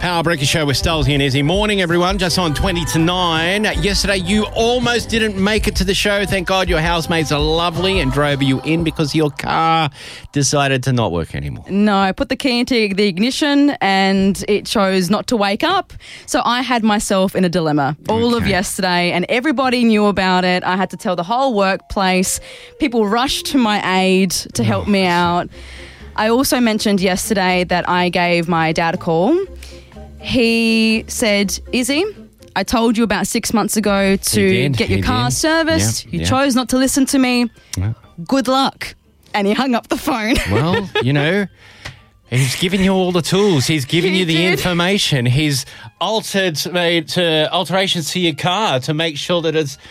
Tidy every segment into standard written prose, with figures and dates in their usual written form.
Power Breaker Show with Stells here and Izzy. Morning, everyone. Just on 20 to 9. Yesterday, you almost didn't make it to the show. Thank God your housemates are lovely and drove you in because your car decided to not work anymore. No, I put the key into the ignition and it chose not to wake up. So I had myself in a dilemma all of yesterday and everybody knew about it. I had to tell the whole workplace. People rushed to my aid to help me out. I also mentioned yesterday that I gave my dad a call. He said, Izzy, I told you about 6 months ago to get your car serviced. You chose not to listen to me. Good luck. And he hung up the phone. Well, you know, he's given you all the tools. He's given you the information. He's made alterations to your car to make sure that it's,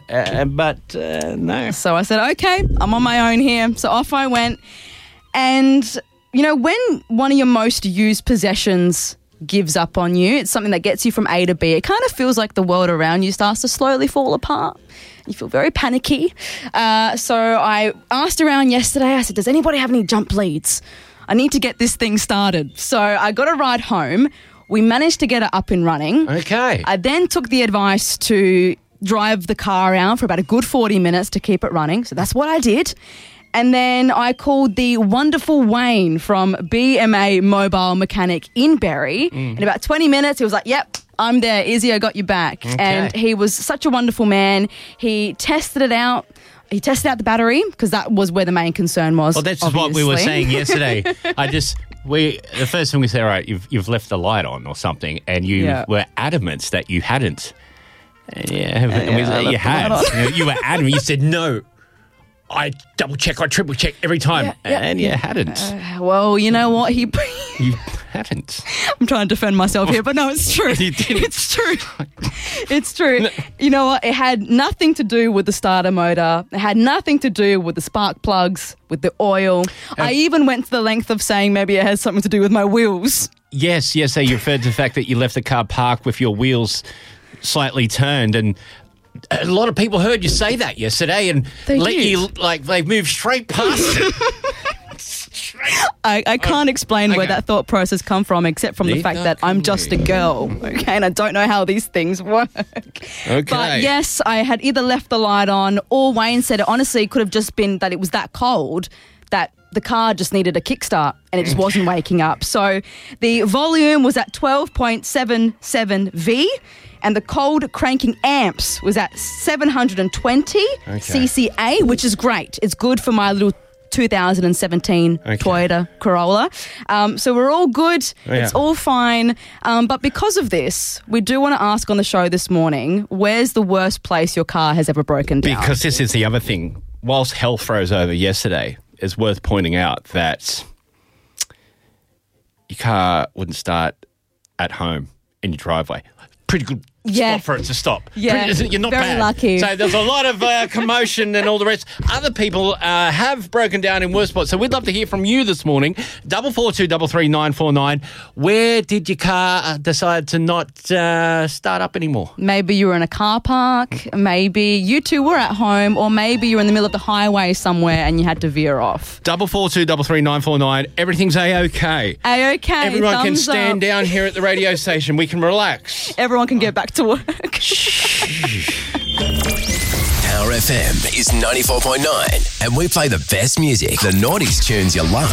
no. So I said, okay, I'm on my own here. So off I went. And, you know, when one of your most used possessions gives up on you, it's something that gets you from A to B. It kind of feels like the world around you starts to slowly fall apart. You feel very panicky. So I asked around yesterday. I said, does anybody have any jump leads? I need to get this thing started. So I got a ride home. We managed to get it up and running. Okay. I then took the advice to drive the car around for about a good 40 minutes to keep it running. So that's what I did. And then I called the wonderful Wayne from BMA Mobile Mechanic in Berry. In about 20 minutes, he was like, yep, I'm there. Izzy, I got you back. Okay. And he was such a wonderful man. He tested it out. He tested out the battery because that was where the main concern was. Well, that's what we were saying yesterday. The first thing we said, all right, you've left the light on or something, and you were adamant that you hadn't. You had. You were adamant. You said no. I double check, I triple check every time, and you hadn't. Well, you know what? You hadn't. I'm trying to defend myself here, but no, it's true. You didn't. It's true. It's true. You know what? It had nothing to do with the starter motor. It had nothing to do with the spark plugs, with the oil. I even went to the length of saying maybe it has something to do with my wheels. Yes. So you referred to the fact that you left the car parked with your wheels slightly turned, and a lot of people heard you say that yesterday and they've moved straight past it. I can't explain where that thought process come from except from the fact that I'm just a girl, okay, and I don't know how these things work. Okay. But yes, I had either left the light on or Wayne said it honestly could have just been that it was that cold that the car just needed a kickstart and it just wasn't waking up. So the volume was at 12.77 V. And the cold cranking amps was at 720 CCA, which is great. It's good for my little 2017 Toyota Corolla. So we're all good. It's all fine. But because of this, we do want to ask on the show this morning, where's the worst place your car has ever broken down? Because this is the other thing. Whilst hell froze over yesterday, it's worth pointing out that your car wouldn't start at home in your driveway. Pretty good spot for it to stop. Yeah, you're not very bad. lucky. So there's a lot of commotion and all the rest. Other people have broken down in worse spots. So we'd love to hear from you this morning. 442 33 949. Where did your car decide to not start up anymore? Maybe you were in a car park. Maybe you two were at home, or maybe you're in the middle of the highway somewhere and you had to veer off. 442 33 949. Everything's A-OK. A-OK. Everyone can stand down here at the radio station. We can relax. Everyone can get back to work. Power FM is 94.9 and we play the best music, the 90s tunes you love.